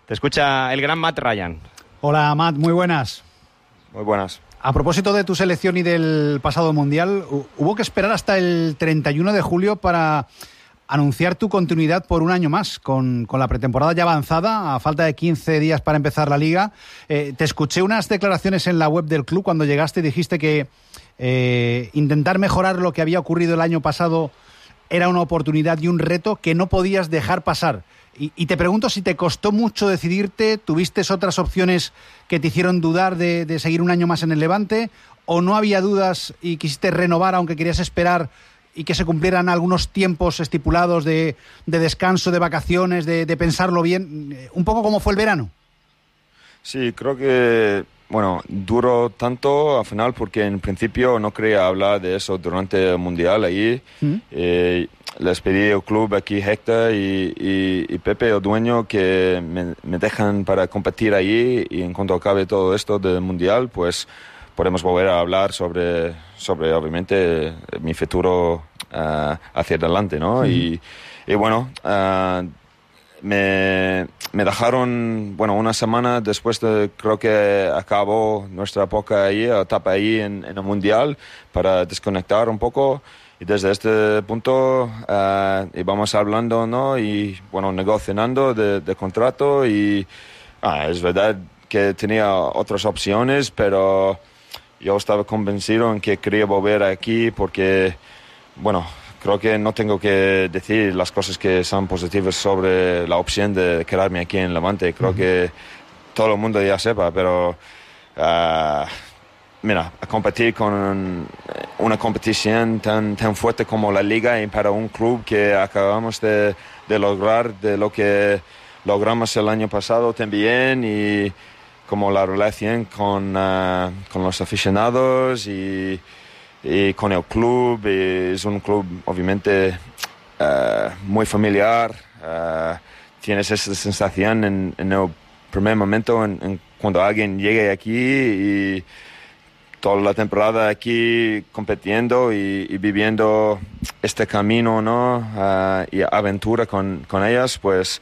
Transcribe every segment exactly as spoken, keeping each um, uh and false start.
Te escucha el gran Matt Ryan. Hola, Matt, muy buenas. Muy buenas. A propósito de tu selección y del pasado Mundial, hubo que esperar hasta el treinta y uno de julio para anunciar tu continuidad por un año más, con, con la pretemporada ya avanzada, a falta de quince días para empezar la Liga. Eh, te escuché unas declaraciones en la web del club cuando llegaste y dijiste que eh, intentar mejorar lo que había ocurrido el año pasado era una oportunidad y un reto que no podías dejar pasar. Y, y te pregunto si te costó mucho decidirte, ¿tuviste otras opciones que te hicieron dudar de, de seguir un año más en el Levante? ¿O no había dudas y quisiste renovar aunque querías esperar y que se cumplieran algunos tiempos estipulados de, de descanso, de vacaciones, de, de pensarlo bien? Un poco como fue el verano. Sí, creo que, bueno, duró tanto al final porque en principio no quería hablar de eso durante el Mundial ahí. ¿Mm? Eh, les pedí al club aquí, Héctor y, y, y Pepe, el dueño, que me, me dejan para competir ahí, y en cuanto acabe todo esto del Mundial, pues podemos volver a hablar sobre, sobre obviamente, mi futuro uh, hacia adelante, ¿no? Sí. Y, y bueno, uh, me, me dejaron, bueno, una semana después de, creo que acabó nuestra época ahí, etapa ahí en, en el Mundial, para desconectar un poco. Y desde este punto uh, íbamos hablando, ¿no? Y, bueno, negociando de, de contrato. Y ah, es verdad que tenía otras opciones, pero yo estaba convencido en que quería volver aquí porque, bueno, creo que no tengo que decir las cosas que son positivas sobre la opción de quedarme aquí en Levante. Creo uh-huh. que todo el mundo ya sepa, pero uh, mira, a competir con una competición tan, tan fuerte como la Liga, y para un club que acabamos de, de lograr de lo que logramos el año pasado también, y como la relación con, uh, con los aficionados y, y con el club. Y es un club obviamente uh, muy familiar. Uh, tienes esa sensación en, en el primer momento en, en cuando alguien llegue aquí y toda la temporada aquí compitiendo y, y viviendo este camino, ¿no? Uh, y aventura con, con ellas, pues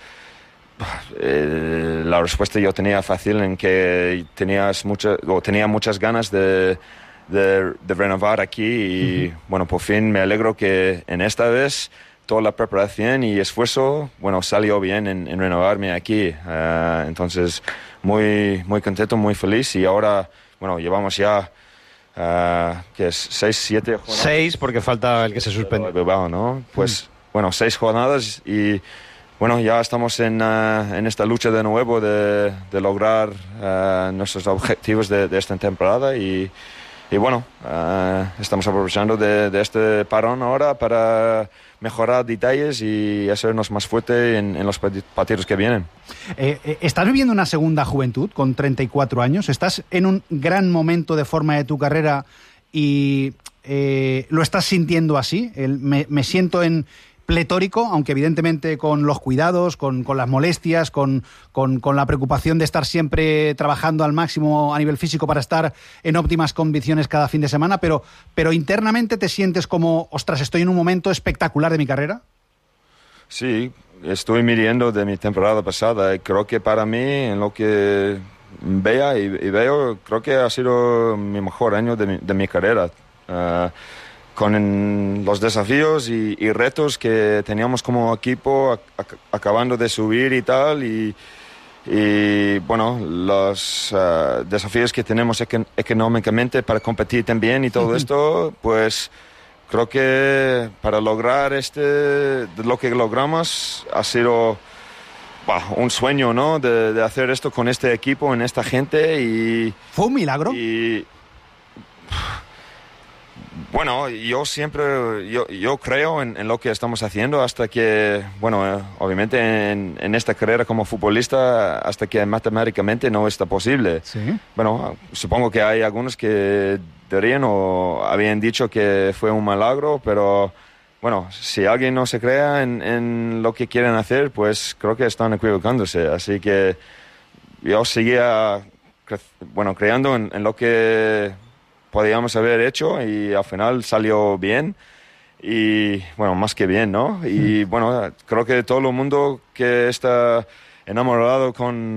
Eh, la respuesta yo tenía fácil, en que tenías mucha, o tenía muchas ganas de, de, de renovar aquí. Y uh-huh. bueno, por fin me alegro que en esta vez toda la preparación y esfuerzo, bueno, salió bien en, en renovarme aquí. Uh, entonces, muy, muy contento, muy feliz. Y ahora, bueno, llevamos ya uh, ¿qué es? ¿Seis, siete jornadas? Seis, porque falta el que se suspende. Bilbao, ¿no? Pues, uh-huh. bueno, seis jornadas y bueno, ya estamos en, uh, en esta lucha de nuevo de, de lograr uh, nuestros objetivos de, de esta temporada. Y, y bueno, uh, estamos aprovechando de, de este parón ahora para mejorar detalles y hacernos más fuerte en, en los partidos que vienen. Eh, ¿Estás viviendo una segunda juventud con treinta y cuatro años? ¿Estás en un gran momento de forma de tu carrera y eh, lo estás sintiendo así? El, me, me siento en pletórico, aunque evidentemente con los cuidados, con, con las molestias, con, con, con la preocupación de estar siempre trabajando al máximo a nivel físico para estar en óptimas condiciones cada fin de semana, pero, pero internamente te sientes como, ostras, estoy en un momento espectacular de mi carrera. Sí, estoy midiendo de mi temporada pasada y creo que para mí, en lo que vea y, y veo, creo que ha sido mi mejor año de mi, de mi carrera. Uh, con los desafíos y, y retos que teníamos como equipo, a, a, acabando de subir y tal, y, y bueno, los uh, desafíos que tenemos econ- económicamente para competir también y todo esto, pues creo que para lograr este, lo que logramos ha sido bah, un sueño, ¿no? De, de hacer esto con este equipo, en esta gente. Y ¿fue un milagro? Y, bueno, yo siempre, yo, yo creo en, en lo que estamos haciendo hasta que, bueno, eh, obviamente en, en esta carrera como futbolista, hasta que matemáticamente no está posible. ¿Sí? Bueno, supongo que hay algunos que dirían o habían dicho que fue un milagro, pero bueno, si alguien no se crea en, en lo que quieren hacer, pues creo que están equivocándose. Así que yo seguía, bueno, creando en, en lo que podíamos haber hecho y al final salió bien y bueno, más que bien, ¿no? Y bueno, creo que todo el mundo que está enamorado con